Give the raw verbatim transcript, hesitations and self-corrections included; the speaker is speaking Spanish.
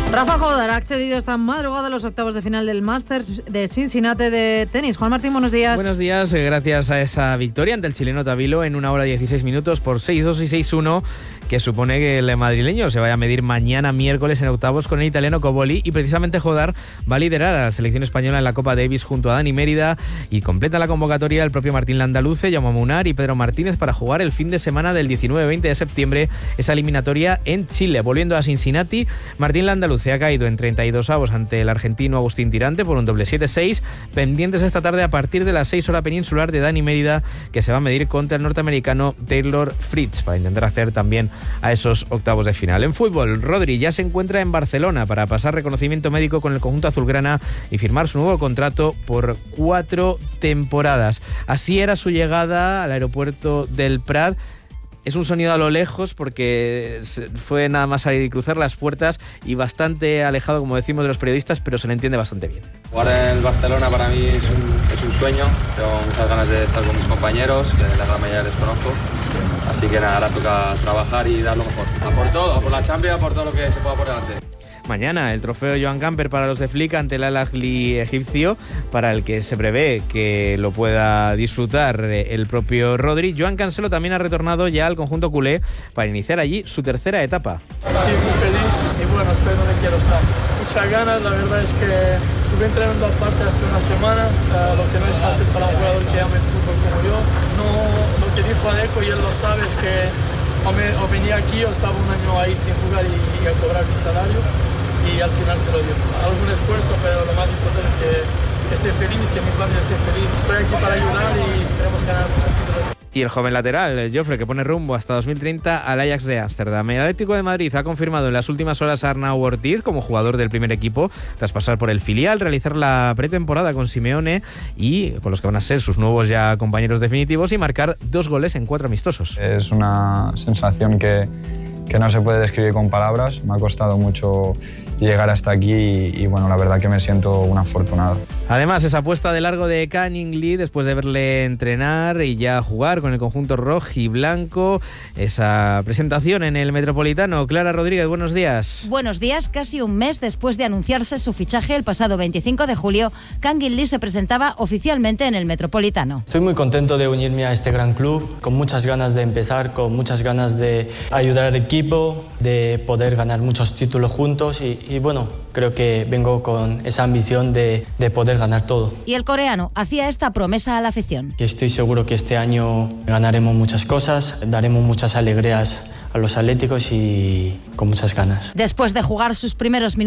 Rafa Jodar ha accedido esta madrugada a los octavos de final del Masters de Cincinnati de tenis. Juan Martín, buenos días. Buenos días, gracias a esa victoria ante el chileno Tabilo en una hora dieciséis minutos por seis dos y seis uno, que supone que el madrileño se vaya a medir mañana miércoles en octavos con el italiano Cobolli, y precisamente Jodar va a liderar a la selección española en la Copa Davis junto a Dani Mérida, y completa la convocatoria el propio Martín Landaluce, Jaume Munar y Pedro Martínez para jugar el fin de semana del diecinueve veinte de septiembre esa eliminatoria en Chile. Volviendo a Cincinnati, Martín Landaluce ha caído en treinta y dos avos ante el argentino Agustín Tirante por un doble siete seis, pendientes esta tarde a partir de las seis hora peninsular de Dani Mérida, que se va a medir contra el norteamericano Taylor Fritz para intentar hacer también a esos octavos de final. En fútbol, Rodri ya se encuentra en Barcelona para pasar reconocimiento médico con el conjunto azulgrana y firmar su nuevo contrato por cuatro temporadas. Así era su llegada al aeropuerto del Prat. Es un sonido a lo lejos porque fue nada más salir y cruzar las puertas, y bastante alejado, como decimos, de los periodistas, pero se le entiende bastante bien. Jugar en el Barcelona para mí es un, es un sueño. Tengo muchas ganas de estar con mis compañeros, que la gran mayoría les conozco. Así que nada, ahora toca trabajar y dar lo mejor. A por todo, a por la Champions, a por todo lo que se pueda por delante. Mañana el trofeo Joan Gamper para los de Flick ante el Al-Ahly egipcio, para el que se prevé que lo pueda disfrutar el propio Rodri. Joan Cancelo también ha retornado ya al conjunto culé para iniciar allí su tercera etapa. Sí, muy feliz y bueno, estoy donde quiero estar. Muchas ganas, la verdad es que estuve entrenando aparte hace una semana, uh, lo que no es fácil para un jugador que ama el fútbol como yo. No, lo que dijo Aleco, y él lo sabe, es que o, me, o venía aquí o estaba un año ahí sin jugar y, y a cobrar mi salario. Y al final se lo dio. Algún esfuerzo, pero lo más importante es que, que esté feliz, que mi familia esté feliz. Estoy aquí para ayudar y esperemos ganar muchos títulos. Y el joven lateral, Joffre, que pone rumbo hasta dos mil treinta al Ajax de Ámsterdam. El Atlético de Madrid ha confirmado en las últimas horas a Arnau Ortiz como jugador del primer equipo, tras pasar por el filial, realizar la pretemporada con Simeone y con los que van a ser sus nuevos ya compañeros definitivos, y marcar dos goles en cuatro amistosos. Es una sensación que, que no se puede describir con palabras. Me ha costado mucho llegar hasta aquí y, y bueno, la verdad que me siento un afortunado. Además, esa apuesta de largo de Canning Lee, después de verle entrenar y ya jugar con el conjunto rojiblanco, esa presentación en el Metropolitano. Clara Rodríguez, buenos días. Buenos días. Casi un mes después de anunciarse su fichaje el pasado veinticinco de julio, Canning Lee se presentaba oficialmente en el Metropolitano. Estoy muy contento de unirme a este gran club, con muchas ganas de empezar, con muchas ganas de ayudar al equipo, de poder ganar muchos títulos juntos y, y bueno, creo que vengo con esa ambición de, de poder ganar todo. Y el coreano hacía esta promesa a la afición. Y estoy seguro que este año ganaremos muchas cosas, daremos muchas alegrías a los atléticos y con muchas ganas. Después de jugar sus primeros minutos